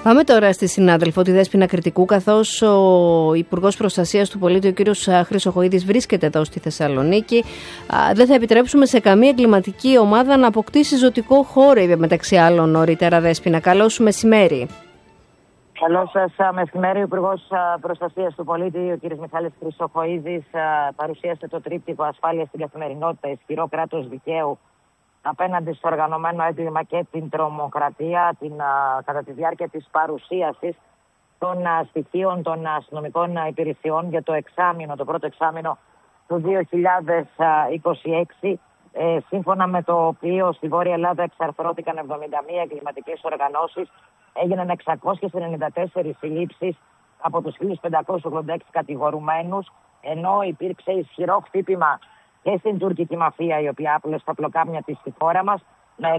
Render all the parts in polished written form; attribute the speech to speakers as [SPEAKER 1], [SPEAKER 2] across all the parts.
[SPEAKER 1] Πάμε τώρα στη συνάδελφο, τη Δέσποινα Κρητικού, καθώς ο Υπουργός Προστασίας του Πολίτη, ο κύριος Χρυσοχοΐδης, βρίσκεται εδώ στη Θεσσαλονίκη. Δεν θα επιτρέψουμε σε καμία εγκληματική ομάδα να αποκτήσει ζωτικό χώρο, είπε μεταξύ άλλων νωρίτερα. Δέσποινα, καλώς σου μεσημέρι.
[SPEAKER 2] Καλό σας μεσημέρι. Ο Υπουργός Προστασίας του Πολίτη, ο κ. Μιχάλης Χρυσοχοΐδης, παρουσίασε το τρίπτυχο ασφάλεια στην καθημερινότητα, ισχυρό κράτος δικαίου απέναντι στο οργανωμένο έγκλημα και την τρομοκρατία, κατά τη διάρκεια της παρουσίασης των στοιχείων των αστυνομικών υπηρεσιών για το πρώτο εξάμηνο του 2026, σύμφωνα με το οποίο στη Βόρεια Ελλάδα εξαρθρώθηκαν 71 εγκληματικές οργανώσεις, έγιναν 694 συλλήψεις από τους 1.586 κατηγορουμένους, ενώ υπήρξε ισχυρό χτύπημα και στην τουρκική μαφία, η οποία άπλωσε στα πλοκάμια της στη χώρα μας, με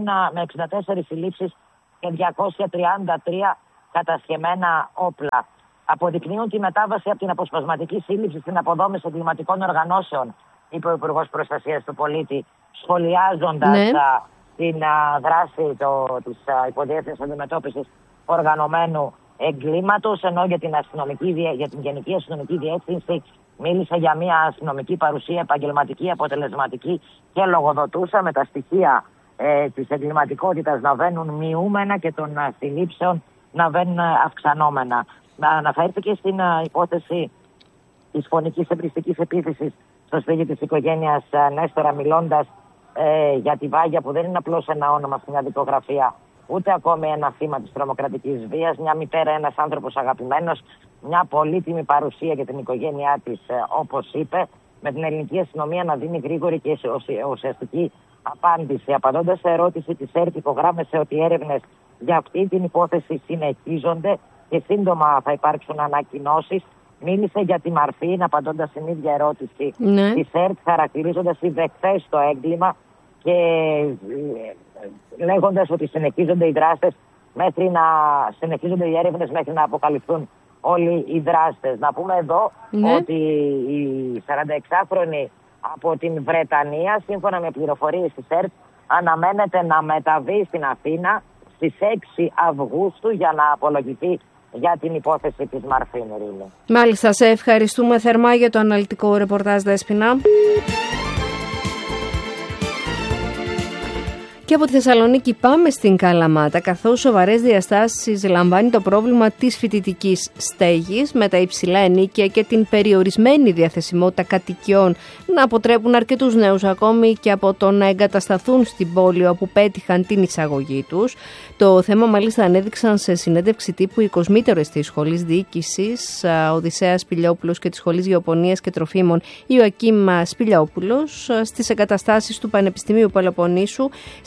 [SPEAKER 2] 64 συλλήψεις και 233 κατασχεμένα όπλα. Αποδεικνύουν τη μετάβαση από την αποσπασματική σύλληψη στην αποδόμηση εγκληματικών οργανώσεων, είπε ο Υπουργός Προστασίας του Πολίτη, σχολιάζοντας την δράση της υποδιεύθυνσης αντιμετώπισης οργανωμένου εγκλήματος, ενώ για την Γενική Αστυνομική Διεύθυνση μίλησε για μια αστυνομική παρουσία επαγγελματική, αποτελεσματική και λογοδοτούσα, με τα στοιχεία της εγκληματικότητας να βαίνουν μειούμενα και των συλλήψεων να βαίνουν αυξανόμενα. Αναφέρθηκε στην υπόθεση της φωνικής εμπριστικής επίθεσης στο σπίτι της οικογένειας Νέστορα, μιλώντας για τη Βάγια, που δεν είναι απλώς ένα όνομα στην δικογραφία, ούτε ακόμη ένα θύμα της τρομοκρατικής βίας, μια μητέρα, ένας άνθρωπος αγαπημένος, μια πολύτιμη παρουσία για την οικογένειά της, όπως είπε, με την ελληνική αστυνομία να δίνει γρήγορη και ουσιαστική απάντηση. Απαντώντας σε ερώτηση της ΕΡΤ, υπογράμμισε ότι οι έρευνες για αυτή την υπόθεση συνεχίζονται και σύντομα θα υπάρξουν ανακοινώσεις. Μίλησε για τη Μαρφίν, απαντώντας στην ίδια ερώτηση της ΕΡΤ, χαρακτηρίζοντας οι δεχτές στο έγκλημα και λέγοντας ότι συνεχίζονται οι δράστες συνεχίζονται οι έρευνες μέχρι να αποκαλυφθούν όλοι οι δράστες. Να πούμε εδώ ότι η 46χρονη από την Βρετανία, σύμφωνα με πληροφορίες της ΕΡΤ, αναμένεται να μεταβεί στην Αθήνα στις 6 Αυγούστου για να απολογηθεί για την υπόθεση της Μαρφίν.
[SPEAKER 1] Μάλιστα, σε ευχαριστούμε θερμά για το αναλυτικό ρεπορτάζ, Δέσποινα. Και από τη Θεσσαλονίκη πάμε στην Καλαμάτα, καθώς σοβαρές διαστάσεις λαμβάνει το πρόβλημα της φοιτητικής στέγης, με τα υψηλά ενοίκια και την περιορισμένη διαθεσιμότητα κατοικιών να αποτρέπουν αρκετούς νέους ακόμη και από το να εγκατασταθούν στην πόλη όπου πέτυχαν την εισαγωγή τους. Το θέμα μάλιστα ανέδειξαν σε συνέντευξη τύπου οι κοσμήτερες της Σχολής Διοίκησης Οδυσσέας Σπηλιόπουλος και της Σχολής Γεωπονίας και Τροφίμων Ιωακίμ Σπηλιόπουλος στις εγκαταστάσεις του Πανεπιστημίου Πελοποννήσου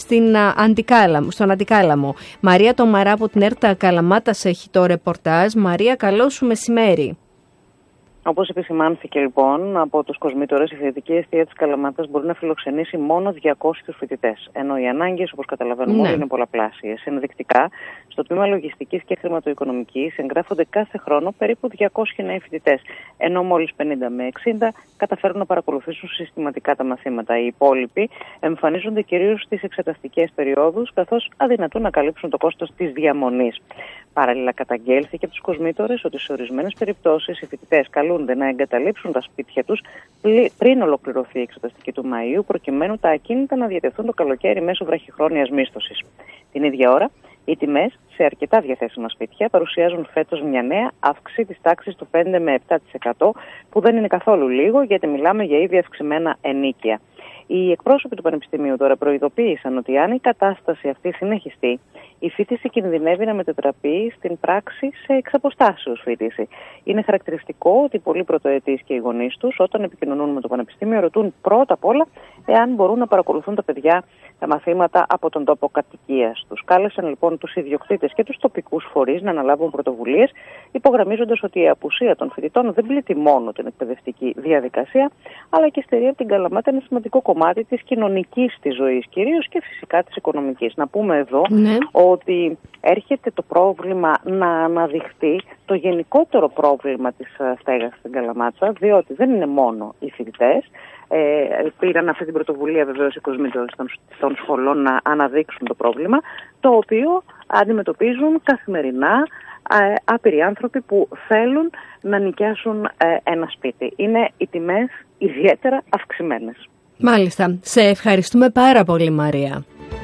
[SPEAKER 1] στον Αντικάλαμο. Μαρία Τομαρά από την ΕΡΤ Καλαμάτας έχει το ρεπορτάζ. Μαρία, καλό σου μεσημέρι.
[SPEAKER 3] Όπως επισημάνθηκε λοιπόν από τους κοσμήτορες, η φοιτητική εστία της Καλαμάτας μπορεί να φιλοξενήσει μόνο 200 φοιτητές. Ενώ οι ανάγκες, όπως καταλαβαίνουμε όλοι, είναι πολλαπλάσιες. Ενδεικτικά, στο τμήμα λογιστικής και χρηματοοικονομικής εγγράφονται κάθε χρόνο περίπου 200 νέοι φοιτητές. Ενώ μόλις 50 με 60 καταφέρουν να παρακολουθήσουν συστηματικά τα μαθήματα. Οι υπόλοιποι εμφανίζονται κυρίως στις εξεταστικές περιόδους, καθώς αδυνατούν να καλύψουν το κόστος της διαμονής. Παράλληλα, καταγγέλθηκε από τους κοσμήτορες ότι σε ορισμένες περιπτώσεις οι φοιτητές καλούνται να εγκαταλείψουν τα σπίτια τους πριν ολοκληρωθεί η εξεταστική του Μαΐου, προκειμένου τα ακίνητα να διατεθούν το καλοκαίρι μέσω βραχυχρόνιας μίσθωσης. Την ίδια ώρα, οι τιμές σε αρκετά διαθέσιμα σπίτια παρουσιάζουν φέτος μια νέα αύξηση της τάξης του 5 με 7%, που δεν είναι καθόλου λίγο, γιατί μιλάμε για ήδη αυξημένα ενοίκια. Οι εκπρόσωποι του Πανεπιστημίου τώρα προειδοποίησαν ότι αν η κατάσταση αυτή συνεχιστεί, η φοιτηση κινδυνεύει να μετατραπεί στην πράξη σε εξαποστάσεως φοιτηση. Είναι χαρακτηριστικό ότι πολλοί πρωτοετής και οι γονείς τους, όταν επικοινωνούν με το Πανεπιστήμιο, ρωτούν πρώτα απ' όλα εάν μπορούν να παρακολουθούν τα παιδιά τα μαθήματα από τον τόπο κατοικίας τους. Κάλεσαν λοιπόν τους ιδιοκτήτες και τους τοπικούς φορείς να αναλάβουν πρωτοβουλίες, υπογραμμίζοντας ότι η απουσία των φοιτητών δεν πλήττει μόνο την εκπαιδευτική διαδικασία, αλλά και στερεί από την Καλαμάτα ένα σημαντικό κομμάτι της κοινωνικής της ζωής, κυρίως και φυσικά της οικονομικής. Να πούμε εδώ ότι έρχεται το πρόβλημα να αναδειχθεί το γενικότερο πρόβλημα της στέγας στην Καλαμάτα, διότι δεν είναι μόνο οι φοιτητές. Πήραν αυτή την πρωτοβουλία βεβαίως οι κοσμήτορες των σχολών να αναδείξουν το πρόβλημα, το οποίο αντιμετωπίζουν καθημερινά άπειροι άνθρωποι που θέλουν να νοικιάσουν ένα σπίτι. Είναι οι τιμές ιδιαίτερα αυξημένες.
[SPEAKER 1] Μάλιστα. Σε ευχαριστούμε πάρα πολύ, Μαρία.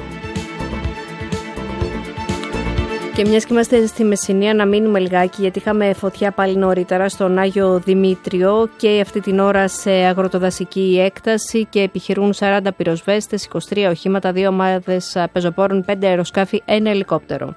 [SPEAKER 1] Και μιας και είμαστε στη Μεσσηνία, να μείνουμε λιγάκι, γιατί είχαμε φωτιά πάλι νωρίτερα στον Άγιο Δημήτριο και αυτή την ώρα σε αγροτοδασική έκταση και επιχειρούν 40 πυροσβέστες, 23 οχήματα, 2 ομάδες πεζοπόρων, 5 αεροσκάφη, 1 ελικόπτερο.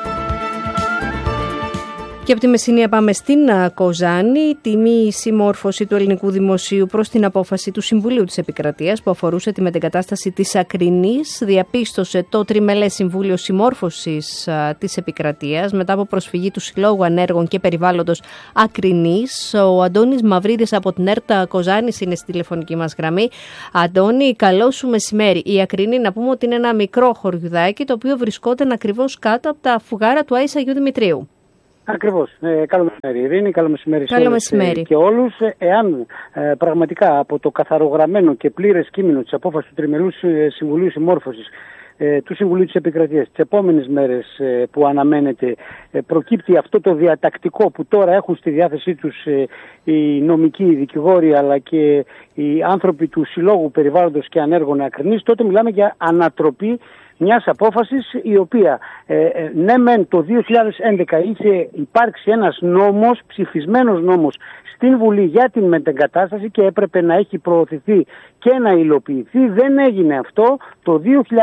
[SPEAKER 1] Και από τη Μεσσηνία πάμε στην Κοζάνη. Η τιμή συμμόρφωση του ελληνικού δημοσίου προς την απόφαση του Συμβουλίου της Επικρατείας που αφορούσε τη μετεγκατάσταση της Ακρινής διαπίστωσε το Τριμελές Συμβούλιο Συμμόρφωσης της Επικρατείας μετά από προσφυγή του Συλλόγου Ανέργων και Περιβάλλοντος Ακρινής. Ο Αντώνης Μαυρίδης από την ΕΡΤ Κοζάνης είναι στη τηλεφωνική μας γραμμή. Αντώνη, καλό σου μεσημέρι. Η Ακρινή, να πούμε ότι είναι ένα μικρό χωριουδάκι το οποίο βρισκόταν ακριβώς κάτω από τα φουγάρα του Άης Αγίου Δημητρίου.
[SPEAKER 4] Ακριβώς. Καλό μεσημέρι, Ειρήνη. Καλό μεσημέρι σε
[SPEAKER 1] όλους
[SPEAKER 4] και όλους. Εάν πραγματικά από το καθαρογραμμένο και πλήρες κείμενο της απόφασης του Τριμελούς Συμβουλίου Συμμόρφωσης του Συμβουλίου της Επικρατείας τις επόμενες μέρες που αναμένεται προκύπτει αυτό το διατακτικό που τώρα έχουν στη διάθεσή τους οι νομικοί, οι δικηγόροι αλλά και οι άνθρωποι του Συλλόγου Περιβάλλοντος και Ανέργων Ακρινής, τότε μιλάμε για ανατροπή μιας απόφασης η οποία ναι μεν το 2011 είχε υπάρξει ένας νόμος, ψηφισμένος νόμος στην Βουλή για την μετεγκατάσταση και έπρεπε να έχει προωθηθεί και να υλοποιηθεί. Δεν έγινε αυτό. Το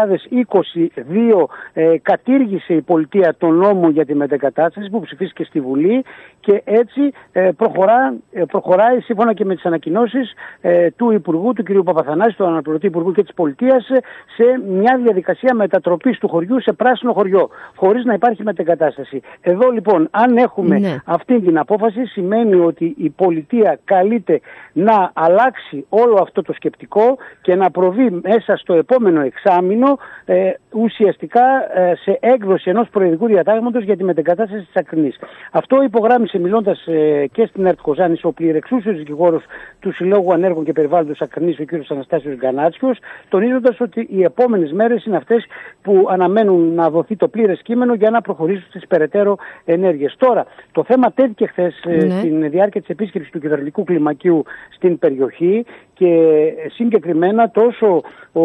[SPEAKER 4] 2022 κατήργησε η πολιτεία τον νόμο για τη μετεγκατάσταση που ψηφίστηκε στη Βουλή και έτσι προχωράει σύμφωνα και με τις ανακοινώσεις του Υπουργού, του κ. Παπαθανάση, του Αναπληρωτή Υπουργού και της Πολιτείας, σε μια διαδικασία μετατροπής του χωριού σε πράσινο χωριό, χωρίς να υπάρχει μετεγκατάσταση. Εδώ λοιπόν, αν έχουμε αυτή την απόφαση, σημαίνει ότι η πολιτεία καλείται να αλλάξει όλο αυτό το σκεπτικό και να προβεί μέσα στο επόμενο εξάμηνο ουσιαστικά σε έκδοση ενός προεδρικού διατάγματος για τη μετεγκατάσταση της Ακρινής. Αυτό υπογράμμισε μιλώντας και στην ΕΡΤ Κοζάνης ο πληρεξούσιος δικηγόρος του Συλλόγου Ανέργων και Περιβάλλοντος Ακρινής, ο κ. Αναστάσιος Γκανάτσιος, τονίζοντας ότι οι επόμενες μέρες είναι αυτές που αναμένουν να δοθεί το πλήρες κείμενο για να προχωρήσουν στις περαιτέρω ενέργειες. Τώρα, το θέμα τέθηκε χθες στην διάρκεια της επίσκεψης του κυβερνητικού κλιμακίου στην περιοχή και συγκεκριμένα τόσο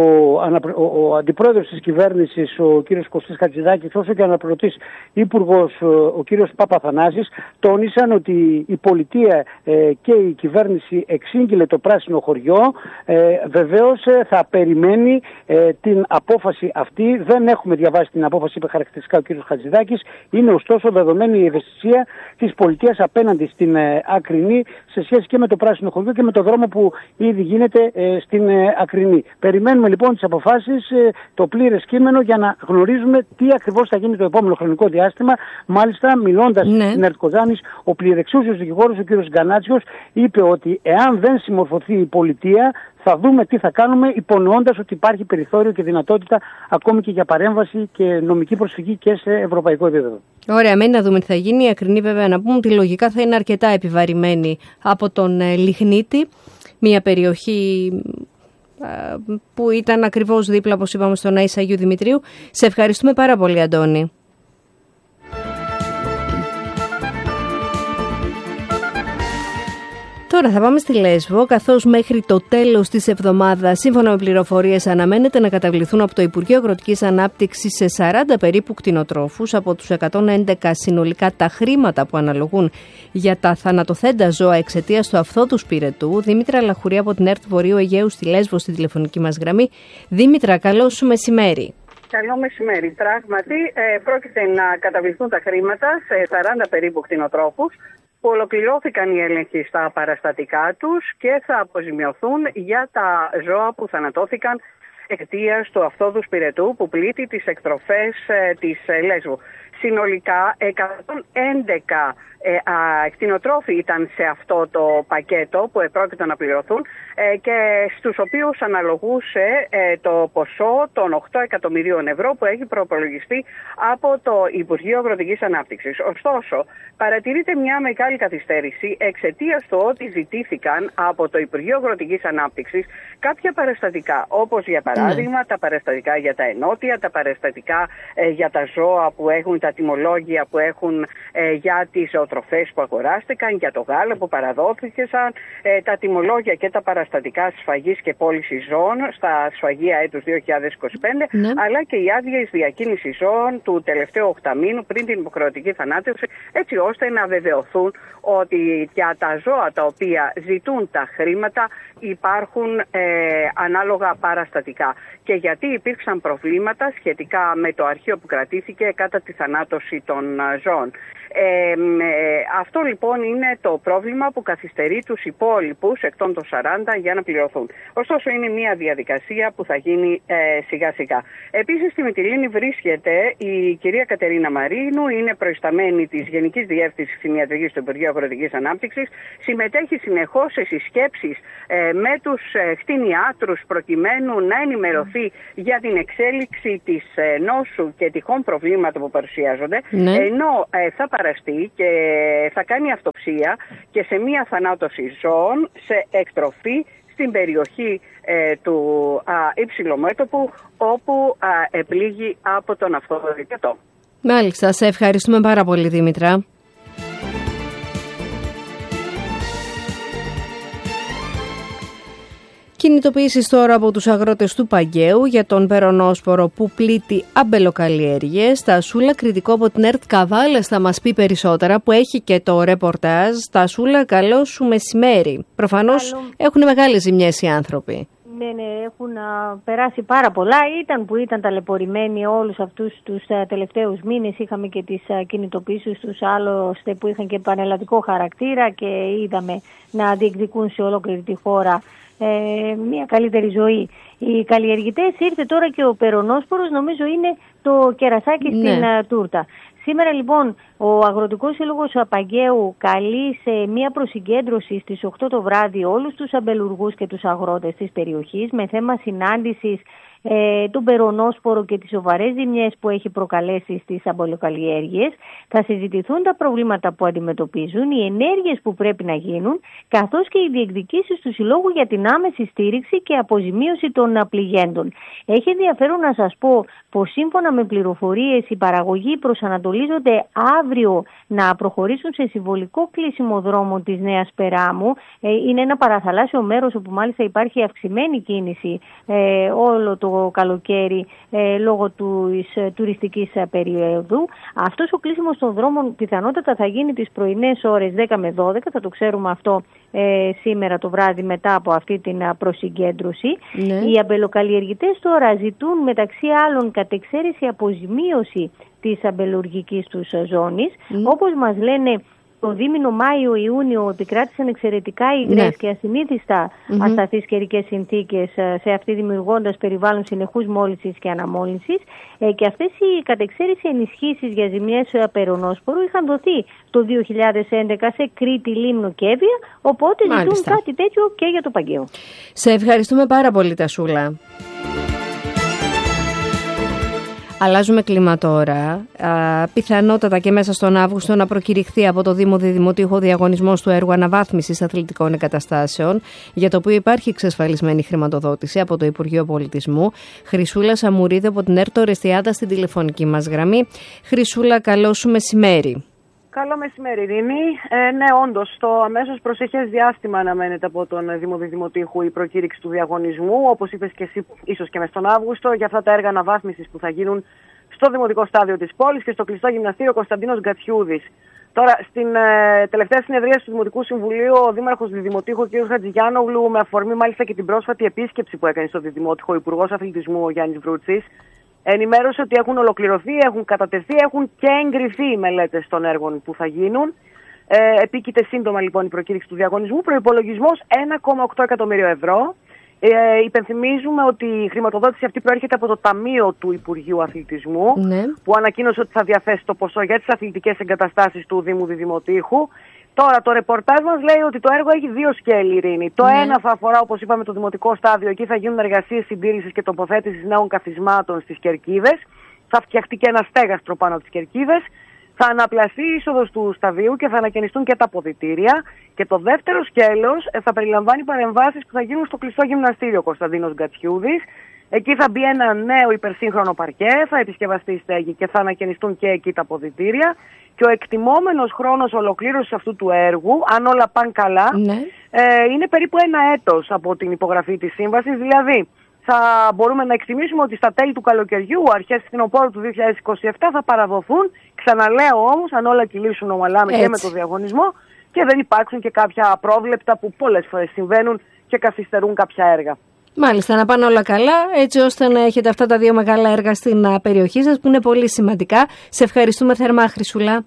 [SPEAKER 4] ο αντιπρόεδρος της κυβέρνησης, ο κ. Κωστής Χατζηδάκης, όσο και ο αναπληρωτής υπουργός, ο κ. Παπαθανάσης, τόνισαν ότι η πολιτεία και η κυβέρνηση εξήγηλε το πράσινο χωριό. Βεβαίως θα περιμένει την απόφαση αυτή. Δεν έχουμε διαβάσει την απόφαση, είπε χαρακτηριστικά ο κ. Χατζηδάκης. Είναι ωστόσο δεδομένη η ευαισθησία της πολιτείας απέναντι στην Ακρινή σε σχέση και με το πράσινο χωριό και με το δρόμο που ήδη γίνεται στην Ακρινή. Περιμένουμε λοιπόν τις αποφάσεις, το πλήρες κείμενο για να γνωρίζουμε τι ακριβώς θα γίνει το επόμενο χρονικό διάστημα. Μάλιστα, μιλώντας στην ΕΡΤ Κοζάνης, ο πληρεξούσιος δικηγόρος, ο κ. Γκανάτσιος, είπε ότι εάν δεν συμμορφωθεί η πολιτεία, θα δούμε τι θα κάνουμε, υπονοώντας ότι υπάρχει περιθώριο και δυνατότητα ακόμη και για παρέμβαση και νομική προσφυγή και σε ευρωπαϊκό επίπεδο.
[SPEAKER 1] Ωραία, μένει να δούμε τι θα γίνει. Η Ακρινή, βέβαια, να πούμε ότι λογικά θα είναι αρκετά επιβαρημένη από τον Λιχνίτη, μια περιοχή που ήταν ακριβώς δίπλα, όπως είπαμε, στον Άης Αγίου Δημητρίου. Σε ευχαριστούμε πάρα πολύ, Αντώνη. Τώρα θα πάμε στη Λέσβο, καθώς μέχρι το τέλος της εβδομάδας, σύμφωνα με πληροφορίες, αναμένεται να καταβληθούν από το Υπουργείο Αγροτικής Ανάπτυξης σε 40 περίπου κτηνοτρόφους από τους 111 συνολικά τα χρήματα που αναλογούν για τα θανατοθέντα ζώα εξαιτίας του αυθόδους πυρετού. Δήμητρα Λαχουρή από την ΕΡΤ Βορείου Αιγαίου στη Λέσβο, στη τηλεφωνική μας γραμμή. Δήμητρα, καλό σου μεσημέρι.
[SPEAKER 5] Καλό μεσημέρι. Πράγματι, πρόκειται να καταβληθούν τα χρήματα σε 40 περίπου κτηνοτρόφους που ολοκληρώθηκαν οι έλεγχοι στα παραστατικά τους και θα αποζημιωθούν για τα ζώα που θανατώθηκαν εξαιτίας του αυθόδους πυρετού που πλήττει τις εκτροφές της Λέσβου. Συνολικά 111 κτηνοτρόφοι ήταν σε αυτό το πακέτο που επρόκειτο να πληρωθούν και στους οποίους αναλογούσε το ποσό των 8 εκατομμυρίων ευρώ που έχει προϋπολογιστεί από το Υπουργείο Αγροτικής Ανάπτυξης. Ωστόσο, παρατηρείται μια μεγάλη καθυστέρηση εξαιτίας του ότι ζητήθηκαν από το Υπουργείο Αγροτικής Ανάπτυξης κάποια παραστατικά, όπως για παράδειγμα τα παραστατικά για τα ενότια, τα παραστατικά για τα ζώα που έχουν, τα τιμολόγια που έχουν για τις ζωοτροφές που αγοράστηκαν, για το γάλα που παραδόθηκαν, τα τιμολόγια και τα παραστατικά σφαγής και πώλησης ζώων στα σφαγεία έτους 2025, αλλά και οι άδειες διακίνησης ζώων του τελευταίου οκταμήνου πριν την υποχρεωτική θανάτευση, έτσι ώστε να βεβαιωθούν ότι για τα ζώα τα οποία ζητούν τα χρήματα υπάρχουν ανάλογα παραστατικά. Και γιατί υπήρξαν προβλήματα σχετικά με το αρχείο που κρατήθηκε κατά τη θανάτωση των ζώων. Αυτό λοιπόν είναι το πρόβλημα που καθυστερεί τους υπόλοιπους εκ των 40 για να πληρωθούν. Ωστόσο είναι μια διαδικασία που θα γίνει σιγά σιγά. Επίσης στη Μυτιλήνη βρίσκεται η κυρία Κατερίνα Μαρίνου, είναι προϊσταμένη της Γενικής Διεύθυνσης Κτηνιατρικής του Υπουργείου Αγροτικής Ανάπτυξης, συμμετέχει συνεχώς σε συσκέψεις με τους κτηνιάτρους προκειμένου να ενημερωθεί για την εξέλιξη της νόσου και τυχόν προβλήματα που παρουσιάζονται, ενώ θα παραστεί και θα κάνει αυτοψία και σε μία θανάτωση ζώων σε εκτροφή στην περιοχή του Υψηλομέτωπου όπου επλήγει από τον αυτοδικητό.
[SPEAKER 1] Μάλιστα, σε ευχαριστούμε πάρα πολύ Δήμητρα. Κινητοποιήσεις τώρα από τους αγρότες του Παγκαίου για τον περονόσπορο που πλήττει αμπελοκαλλιέργειες. Τασούλα, κριτικό από την ΕΡΤ Καβάλας, θα μας πει περισσότερα, που έχει και το ρεπορτάζ. Τασούλα, καλό σου μεσημέρι. Προφανώς έχουν μεγάλες ζημιές οι άνθρωποι.
[SPEAKER 6] Ναι, έχουν περάσει πάρα πολλά. Ήταν ταλαιπωρημένοι όλους αυτούς τους τελευταίους μήνες. Είχαμε και τις κινητοποιήσεις τους άλλωστε που είχαν και πανελλαδικό χαρακτήρα και είδαμε να διεκδικούν σε ολόκληρη τη χώρα μια καλύτερη ζωή. Οι καλλιεργητές, ήρθε τώρα και ο περονόσπορος, νομίζω είναι το κερασάκι στην τούρτα. Σήμερα λοιπόν ο Αγροτικός Σύλλογος Παγκαίου καλεί σε μια προσυγκέντρωση στις 8 το βράδυ όλους τους αμπελουργούς και τους αγρότες της περιοχής με θέμα συνάντησης τον περονόσπορο και τις σοβαρές ζημιές που έχει προκαλέσει στις αμπελοκαλλιέργειες. Θα συζητηθούν τα προβλήματα που αντιμετωπίζουν, οι ενέργειες που πρέπει να γίνουν, καθώς και οι διεκδικήσεις του Συλλόγου για την άμεση στήριξη και αποζημίωση των πληγέντων. Έχει ενδιαφέρον να σας πω πως σύμφωνα με πληροφορίες οι παραγωγοί προσανατολίζονται αύριο να προχωρήσουν σε συμβολικό κλείσιμο δρόμο της Νέας Περάμου. Είναι ένα παραθαλάσσιο μέρος όπου μάλιστα υπάρχει αυξημένη κίνηση όλο το καλοκαίρι λόγω της τουριστικής περίοδου. Αυτός ο κλείσιμος των δρόμων πιθανότατα θα γίνει τις πρωινές ώρες 10 με 12, θα το ξέρουμε αυτό σήμερα το βράδυ μετά από αυτή την προσυγκέντρωση. Οι αμπελοκαλλιεργητές τώρα ζητούν μεταξύ άλλων κατεξαίρεση αποζημίωση της αμπελουργικής τους ζώνης. Όπως μας λένε, το δίμηνο Μάιο-Ιούνιο επικράτησαν εξαιρετικά υγρές και ασυνήθιστα ασταθείς καιρικές συνθήκες σε αυτή, δημιουργώντας περιβάλλον συνεχούς μόλυνσης και αναμόλυνσης, και αυτές οι κατεξαίρεση ενισχύσεις για ζημιές περονόσπορου είχαν δοθεί το 2011 σε Κρήτη, Λίμνο και Εύβοια, οπότε ζητούν κάτι τέτοιο και για το Παγκαίο.
[SPEAKER 1] Σε ευχαριστούμε πάρα πολύ Τασούλα. Αλλάζουμε κλίμα τώρα. Πιθανότατα και μέσα στον Αύγουστο να προκηρυχθεί από το Δήμο Διδημοτήχο διαγωνισμός του έργου αναβάθμισης αθλητικών εγκαταστάσεων, για το οποίο υπάρχει εξασφαλισμένη χρηματοδότηση από το Υπουργείο Πολιτισμού. Χρυσούλα Σαμουρίδη από την ΕΡΤ Ορεστιάδα στην τηλεφωνική μας γραμμή. Χρυσούλα, καλό σου μεσημέρι.
[SPEAKER 7] Καλό μεσημέρι, Ειρήνη. Ναι, όντως, στο αμέσως προσεχές διάστημα αναμένεται από τον Δήμο Διδημοτήχου η προκήρυξη του διαγωνισμού, όπως είπες και εσύ, ίσως και μες τον Αύγουστο, για αυτά τα έργα αναβάθμισης που θα γίνουν στο δημοτικό στάδιο της πόλης και στο κλειστό γυμναστήριο Κωνσταντίνος Γκατσιούδης. Τώρα, στην τελευταία συνεδρία του Δημοτικού Συμβουλίου, ο Δήμαρχος Διδημοτήχου, ο κ. Χατζηγιάννογλου, με αφορμή μάλιστα και την πρόσφατη επίσκεψη που έκανε στο Διδημότυχο ο Υπουργός Αθλητισμού, ο Γιάννης Βρούτσης, ενημέρωσε ότι έχουν ολοκληρωθεί, έχουν κατατεθεί, έχουν και εγκριθεί οι μελέτες των έργων που θα γίνουν. Επίκειται σύντομα λοιπόν η προκήρυξη του διαγωνισμού. Προϋπολογισμός 1,8 εκατομμύριο ευρώ. Υπενθυμίζουμε ότι η χρηματοδότηση αυτή προέρχεται από το Ταμείο του Υπουργείου Αθλητισμού, που ανακοίνωσε ότι θα διαθέσει το ποσό για τις αθλητικές εγκαταστάσεις του Δήμου Διδημοτήχου. Τώρα, το ρεπορτάζ μας λέει ότι το έργο έχει δύο σκέλη, Ειρήνη. Το ένα θα αφορά, όπως είπαμε, το δημοτικό στάδιο. Εκεί θα γίνουν εργασίες συντήρησης και τοποθέτησης νέων καθισμάτων στις κερκίδες. Θα φτιαχτεί και ένα στέγαστρο πάνω από τις κερκίδες. Θα αναπλαστεί η είσοδος του σταδίου και θα ανακαινιστούν και τα ποδητήρια. Και το δεύτερο σκέλος θα περιλαμβάνει παρεμβάσεις που θα γίνουν στο κλειστό γυμναστήριο Κωνσταντίνος Γκατσιούδης. Εκεί θα μπει ένα νέο υπερσύγχρονο παρκέ, θα επισκευαστεί η στέγη και θα ανακαινιστούν και εκεί τα ποδητήρια. Και ο εκτιμόμενος χρόνος ολοκλήρωσης αυτού του έργου, αν όλα πάνε καλά, είναι περίπου 1 έτος από την υπογραφή της σύμβασης. Δηλαδή, θα μπορούμε να εκτιμήσουμε ότι στα τέλη του καλοκαιριού, αρχές φθινοπόρου του 2027, θα παραδοθούν. Ξαναλέω όμως, αν όλα κυλήσουν ομαλά και με το διαγωνισμό και δεν υπάρξουν και κάποια απρόβλεπτα που πολλές φορές συμβαίνουν και καθυστερούν κάποια έργα.
[SPEAKER 1] Μάλιστα, να πάνε όλα καλά, έτσι ώστε να έχετε αυτά τα δύο μεγάλα έργα στην περιοχή σας που είναι πολύ σημαντικά. Σε ευχαριστούμε θερμά, Χρυσούλα.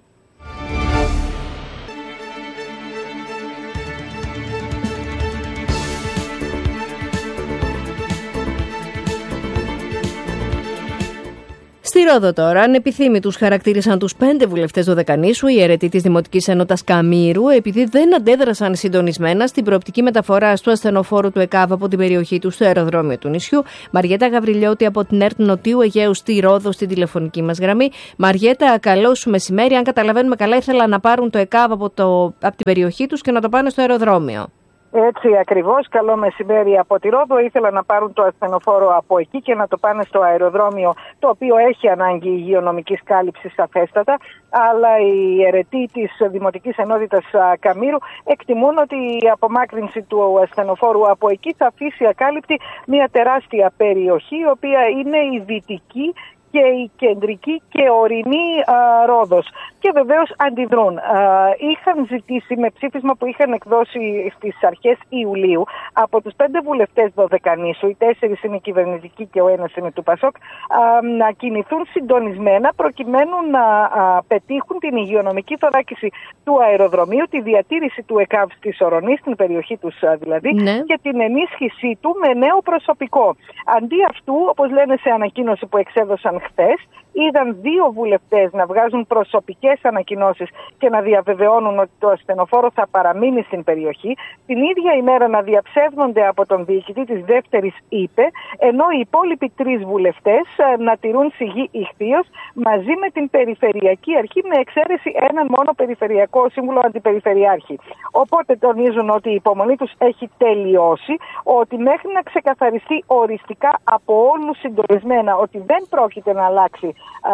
[SPEAKER 1] Στη Ρόδο τώρα, ανεπιθύμητους χαρακτήρισαν τους 5 βουλευτές Δωδεκανήσου, οι αιρετοί της Δημοτικής Ενότητας Καμήρου, επειδή δεν αντέδρασαν συντονισμένα στην προοπτική μεταφορά του ασθενοφόρου του ΕΚΑΒ από την περιοχή του στο αεροδρόμιο του νησιού. Μαριέτα Γαβριλιώτη από την ΕΡΤ Νοτιού Αιγαίου στη Ρόδο, στην τηλεφωνική μας γραμμή. Μαριέτα, καλό σου μεσημέρι. Αν καταλαβαίνουμε καλά, ήθελα να πάρουν το ΕΚΑΒ από την περιοχή τους και να το πάνε στο αεροδρόμιο.
[SPEAKER 8] Έτσι ακριβώς, καλό μεσημέρι από τη Ρόδο. Ήθελα να πάρουν το ασθενοφόρο από εκεί και να το πάνε στο αεροδρόμιο, το οποίο έχει ανάγκη υγειονομικής κάλυψης σαφέστατα, αλλά οι αιρετοί της Δημοτικής Ενότητας Καμήρου εκτιμούν ότι η απομάκρυνση του ασθενοφόρου από εκεί θα αφήσει ακάλυπτη μια τεράστια περιοχή, η οποία είναι η δυτική και η κεντρική και ορεινή Ρόδος. Και βεβαίως αντιδρούν. Είχαν ζητήσει με ψήφισμα που είχαν εκδώσει στις αρχές Ιουλίου από τους 5 βουλευτές Δωδεκανήσου, οι 4 είναι κυβερνητικοί και ο 1 είναι του ΠΑΣΟΚ, να κινηθούν συντονισμένα προκειμένου να πετύχουν την υγειονομική θωράκιση του αεροδρομίου, τη διατήρηση του ΕΚΑΒ της Ορονής, στην περιοχή τους δηλαδή, και την ενίσχυσή του με νέο προσωπικό. Αντί αυτού, όπως λένε σε ανακοίνωση που εξέδωσαν χθες, είδαν 2 βουλευτές να βγάζουν προσωπικές ανακοινώσεις και να διαβεβαιώνουν ότι το ασθενοφόρο θα παραμείνει στην περιοχή, την ίδια ημέρα να διαψεύδονται από τον διοικητή της δεύτερης ΥΠΕ, ενώ οι υπόλοιποι 3 βουλευτές να τηρούν σιγή ηχθείως μαζί με την Περιφερειακή Αρχή, με εξαίρεση έναν μόνο Περιφερειακό Σύμβουλο Αντιπεριφερειάρχη. Οπότε τονίζουν ότι η υπομονή τους έχει τελειώσει, ότι μέχρι να ξεκαθαριστεί οριστικά από όλους συντονισμένα ότι δεν πρόκειται να αλλάξει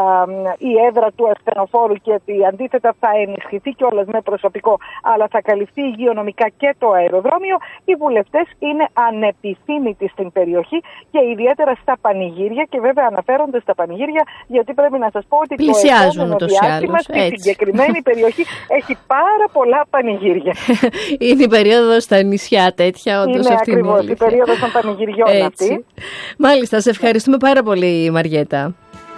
[SPEAKER 8] η έδρα του ασθενοφόρου και ότι αντίθετα θα ενισχυθεί κιόλας με προσωπικό, αλλά θα καλυφθεί υγειονομικά και το αεροδρόμιο, οι βουλευτές είναι ανεπιθύμητοι στην περιοχή και ιδιαίτερα στα πανηγύρια, και βέβαια αναφέρονται στα πανηγύρια γιατί πρέπει να σας πω ότι
[SPEAKER 1] πλησιάζουν
[SPEAKER 8] το διάστημα στη συγκεκριμένη περιοχή έχει πάρα πολλά πανηγύρια.
[SPEAKER 1] Είναι η περίοδος στα νησιά τέτοια, όντως.
[SPEAKER 8] Είναι ακριβώς η περίοδος των πανηγυριών αυτή.
[SPEAKER 1] Μάλιστα, σε ευχαριστούμε πάρα πολύ, Μαριέτα.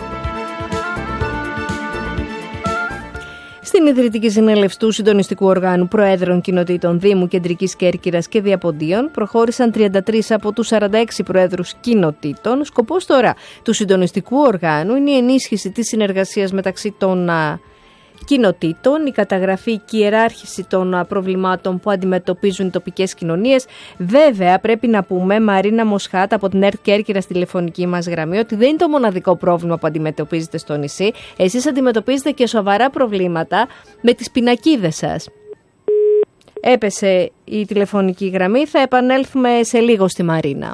[SPEAKER 1] Στην Ιδρυτική Συνέλευση του Συντονιστικού Οργάνου Προέδρων Κοινοτήτων Δήμου Κεντρικής Κέρκυρας και Διαποντίων προχώρησαν 33 από τους 46 προέδρους κοινοτήτων. Σκοπός τώρα του Συντονιστικού Οργάνου είναι η ενίσχυση της συνεργασίας μεταξύ των κοινοτήτων, η καταγραφή και η ιεράρχηση των προβλημάτων που αντιμετωπίζουν οι τοπικές κοινωνίες. Βέβαια, πρέπει να πούμε, Μαρίνα Μοσχάτ από την ΕΡΤ Κέρκυρα στη τηλεφωνική μας γραμμή, ότι δεν είναι το μοναδικό πρόβλημα που αντιμετωπίζετε στο νησί. Εσείς αντιμετωπίζετε και σοβαρά προβλήματα με τις πινακίδες σας. Έπεσε η τηλεφωνική γραμμή, θα επανέλθουμε σε λίγο στη Μαρίνα.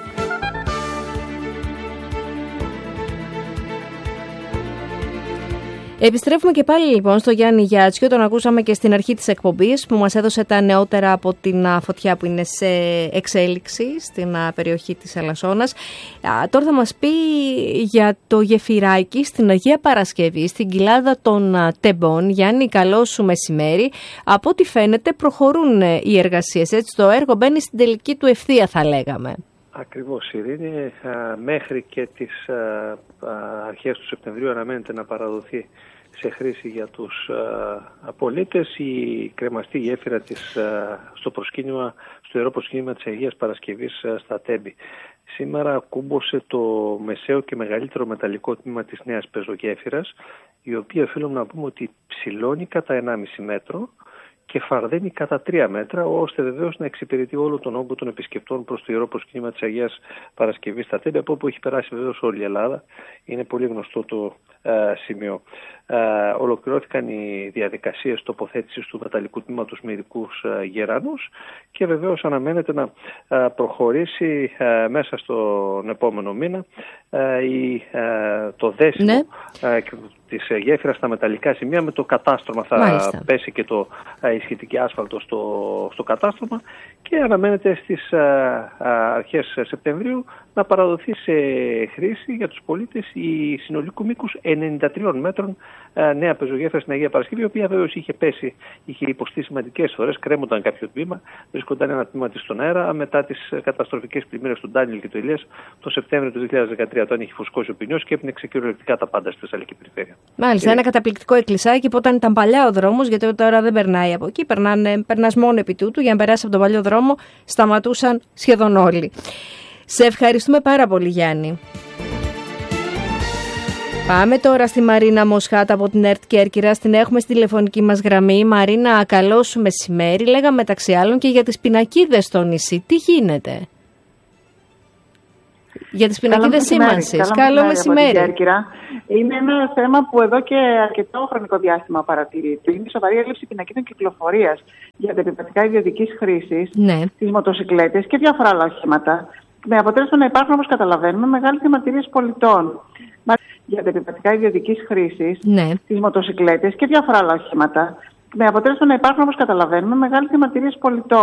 [SPEAKER 1] Επιστρέφουμε και πάλι λοιπόν στο Γιάννη Γιάτσιο, τον ακούσαμε και στην αρχή της εκπομπής που μας έδωσε τα νεότερα από την φωτιά που είναι σε εξέλιξη στην περιοχή της Αλασσόνας. Τώρα θα μας πει για το γεφυράκι στην Αγία Παρασκευή, στην κοιλάδα των Τεμπών. Γιάννη, καλό σου μεσημέρι. Από ό,τι φαίνεται προχωρούν οι εργασίες, έτσι, το έργο μπαίνει στην τελική του ευθεία, θα λέγαμε.
[SPEAKER 9] Ακριβώς, Ειρήνη. Μέχρι και τις αρχές του Σεπτεμβρίου αναμένεται να παραδοθεί σε χρήση για τους πολίτες η κρεμαστή γέφυρα στο ιερό προσκύνημα της Αγίας Παρασκευής στα Τέμπη. Σήμερα κούμποσε το μεσαίο και μεγαλύτερο μεταλλικό τμήμα της νέας πεζογέφυρας, η οποία οφείλουμε να πούμε ότι ψηλώνει κατά 1,5 μέτρο και φαρδένει κατά 3 μέτρα, ώστε βεβαίως να εξυπηρετεί όλο τον όγκο των επισκεπτών προς το ιερό προσκύνημα της Αγίας Παρασκευής στα Τέμπη, από όπου έχει περάσει βεβαίως όλη η Ελλάδα. Είναι πολύ γνωστό το σημείο. Ολοκληρώθηκαν οι διαδικασίες τοποθέτησης του μεταλλικού τμήματος με ειδικούς γερανούς και βεβαίως αναμένεται να προχωρήσει μέσα στον επόμενο μήνα το δέσιμο της γέφυρας στα μεταλλικά σημεία με το κατάστρωμα. Θα πέσει και η σχετική άσφαλτο στο κατάστρωμα και αναμένεται στις αρχές Σεπτεμβρίου να παραδοθεί σε χρήση για τους πολίτες η συνολικού μήκους 93 μέτρων νέα πεζογέφυρα στην Αγία Παρασκευή, η οποία βέβαιως είχε υποστεί σημαντικές φορές, κρέμονταν κάποιο τμήμα, βρισκόταν ένα τμήμα της στον αέρα μετά τις καταστροφικές πλημμύρες του Ντάνιελ και του Ηλίας το Σεπτέμβριο του 2013, όταν είχε φουσκώσει ο ποινιός και έπινεξε κυριολεκτικά τα πάντα στη Θεσσαλική περιφέρεια.
[SPEAKER 1] Μάλιστα, ένα καταπληκτικό εκκλησάκι που όταν ήταν παλιά ο δρόμος, γιατί τώρα δεν περνάει από εκεί, περνάς μόνο επί τούτου, για να περάσει από τον παλιό δρόμο σταματούσαν σχεδόν όλοι. Σε ευχαριστούμε πάρα πολύ, Γιάννη. Πάμε τώρα στη Μαρίνα Μοσχάτα από την ΕΡΤ Κέρκυρας. Την έχουμε στη τηλεφωνική μας γραμμή. Μαρίνα, καλό σου μεσημέρι. Λέγαμε μεταξύ άλλων και για τις πινακίδες στο νησί. Τι γίνεται? Για τις πινακίδες σήμανσης. Καλό μεσημέρι.
[SPEAKER 10] Είναι ένα θέμα που εδώ και αρκετό χρονικό διάστημα παρατηρείται. Είναι η σοβαρή έλλειψη πινακίδων κυκλοφορίας για τα επιβατικά ιδιωτικής χρήσης, τις μοτοσικλέτες και διάφορα άλλα οχήματα. Με αποτέλεσμα να υπάρχουν, όπως καταλαβαίνουμε, μεγάλες διαμαρτυρίες πολιτών. Για τα επιβατικά ιδιωτικής χρήσης, τις μοτοσικλέτες και διάφορα άλλα οχήματα. Με αποτέλεσμα να υπάρχουν, όπως καταλαβαίνουμε, μεγάλες διαμαρτυρίες πολιτών.